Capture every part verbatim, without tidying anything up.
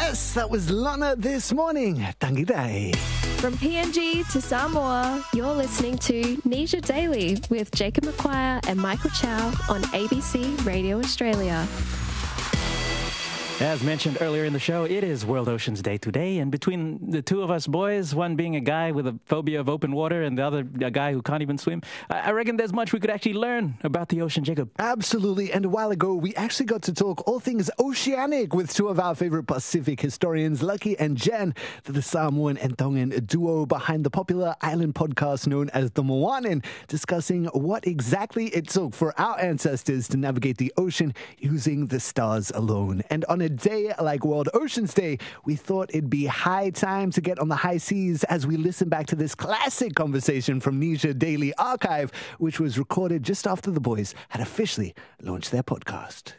Yes, that was Lana this morning. Tangi Day. From P N G to Samoa, you're listening to Nisha Daily with Jacob McQuire and Michael Chow on A B C Radio Australia. As mentioned earlier in the show, it is World Oceans Day today, and between the two of us boys, one being a guy with a phobia of open water and the other a guy who can't even swim, I reckon there's much we could actually learn about the ocean, Jacob. Absolutely, and a while ago, we actually got to talk all things oceanic with two of our favorite Pacific historians, Lucky and Jen, the Samoan and Tongan duo behind the popular island podcast known as The Moanin, discussing what exactly it took for our ancestors to navigate the ocean using the stars alone. And on a day like World Oceans Day, we thought it'd be high time to get on the high seas as we listen back to this classic conversation from Nisha Daily Archive, which was recorded just after the boys had officially launched their podcast.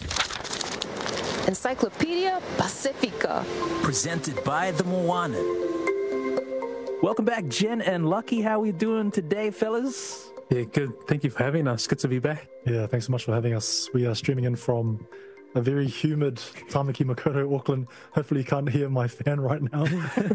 Encyclopedia Pacifica. Presented by the Moana. Welcome back, Jen and Lucky. How are we doing today, fellas? Yeah, good. Thank you for having us. Good to be back. Yeah, thanks so much for having us. We are streaming in from a very humid Tamaki Makaurau, Auckland. Hopefully you can't hear my fan right now.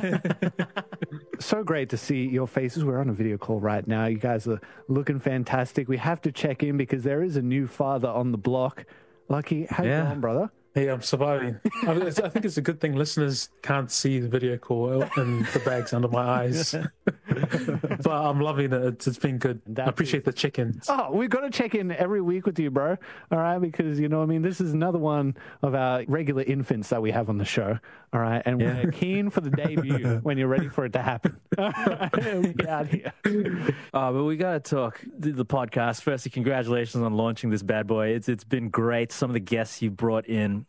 So great to see your faces. We're on a video call right now. You guys are looking fantastic. We have to check in because there is a new father on the block. Lucky, how you Yeah. going, brother? Hey, I'm surviving. I, mean, it's- I think it's a good thing listeners can't see the video call and the bags under my eyes. But I'm loving it. It's, it's been good. I appreciate the check-ins. Oh, we've got to check in every week with you, bro. All right, because, you know, I mean, this is another one of our regular infants that we have on the show. All right, and Yeah. we're keen for the debut when you're ready for it to happen. All right, we get out here. Uh, but we got to talk the, the podcast. Firstly, congratulations on launching this bad boy. It's It's been great. Some of the guests you brought in